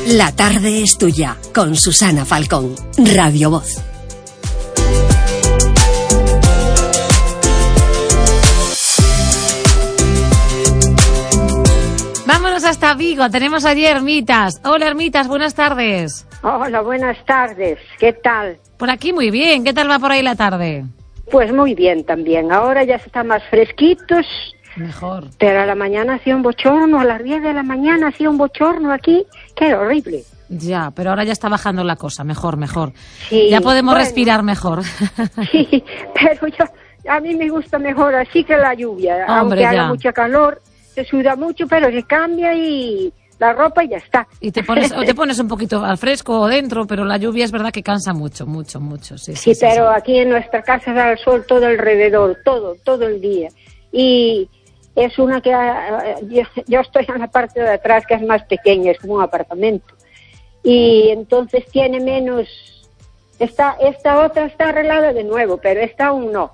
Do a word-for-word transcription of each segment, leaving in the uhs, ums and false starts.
La tarde es tuya, con Susana Falcón, Radio Voz. Vámonos hasta Vigo, tenemos allí Hermitas. Hola Hermitas, buenas tardes. Hola, buenas tardes, ¿qué tal? Por aquí muy bien, ¿qué tal va por ahí la tarde? Pues muy bien también, ahora ya está más fresquitos. Mejor. Pero a la mañana hacía un bochorno, a las diez de la mañana hacía un bochorno aquí, que era horrible. Ya, pero ahora ya está bajando la cosa, mejor, mejor. Sí, ya podemos bueno, respirar mejor. Sí, pero yo, a mí me gusta mejor así que la lluvia. Hombre, aunque ya. haga mucha calor, se suda mucho, pero se cambia y la ropa y ya está. Y te pones, o te pones un poquito al fresco o dentro, pero la lluvia es verdad que cansa mucho, mucho, mucho. Sí, Sí, sí, sí, pero sí. aquí en nuestra casa da el sol todo alrededor, todo, todo el día. Y es una que uh, yo, yo estoy en la parte de atrás, que es más pequeña, es como un apartamento. Y entonces tiene menos... Esta, esta otra está arreglada de nuevo, pero esta aún no.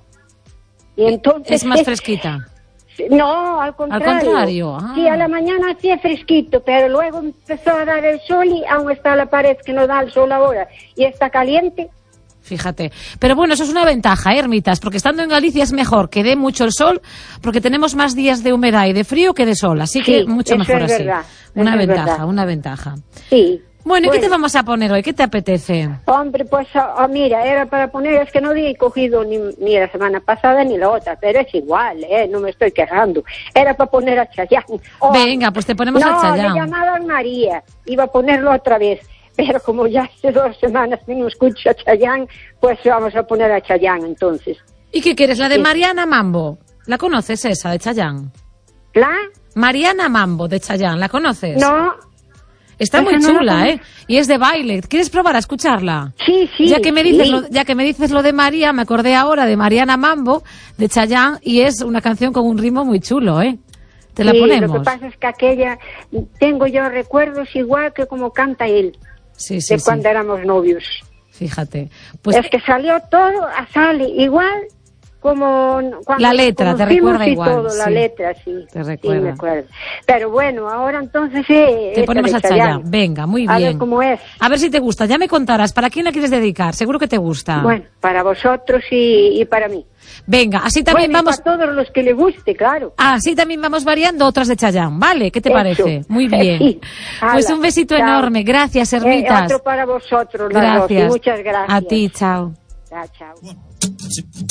Y entonces Es más fresquita. No, al contrario. Al contrario. Ah. Sí, a la mañana hacía fresquito, pero luego empezó a dar el sol y aún está la pared que no da el sol ahora. Y está caliente. Fíjate. Pero bueno, eso es una ventaja, ¿eh, Hermitas? Porque estando en Galicia es mejor que dé mucho el sol, porque tenemos más días de humedad y de frío que de sol. Así que Sí, mucho eso mejor es así. verdad, Una eso es ventaja, verdad. una ventaja. Sí. Bueno, ¿y Bueno. qué te vamos a poner hoy? ¿Qué te apetece? Hombre, pues ah, ah, mira, era para poner, es que no había cogido ni, ni la semana pasada ni la otra, pero es igual, ¿eh? No me estoy quejando. Era para poner a Chayanne. Oh, Venga, pues te ponemos no, a Chayanne. le llamaban María, iba a ponerlo otra vez, pero como ya hace dos semanas que no escucho a Chayanne, pues vamos a poner a Chayanne entonces. ¿Y qué quieres? ¿La de Sí. Mariana Mambo? ¿La conoces esa, de Chayanne? ¿La? Mariana Mambo, de Chayanne, ¿la conoces? No. Está Esa muy no la chula, conozco. ¿eh? Y es de baile. ¿Quieres probar a escucharla? Sí, sí. Ya que me dices, sí. lo, ya que me dices lo de María, me acordé ahora de Mariana Mambo, de Chayanne, y es una canción con un ritmo muy chulo, ¿eh? ¿Te la Sí, ponemos? lo que pasa es que aquella, tengo yo recuerdos igual que como canta él, Sí, sí, de sí. cuando éramos novios. Fíjate. Pues Es que salió todo, sale igual como cuando La letra, nos te conocimos recuerda y igual, todo, la sí. letra, sí. Te Sí, recuerda. me acuerdo. Pero bueno, ahora entonces sí, te esta ponemos de a Chayanne. Venga, muy A bien. ver cómo es. A ver si te gusta. Ya me contarás. ¿Para quién la quieres dedicar? Seguro que te gusta. Bueno, para vosotros y, y para mí. Venga, así también Bueno, y vamos... para todos los que le guste, claro. Así también vamos variando otras de Chayanne, ¿vale? ¿Qué te Eso. parece? Muy bien. Sí. Pues Hala, un besito chao. enorme. Gracias, Eh, Hermitas. otro para vosotros, las dos, y Gracias. muchas gracias. A ti, chao. Chao, chao.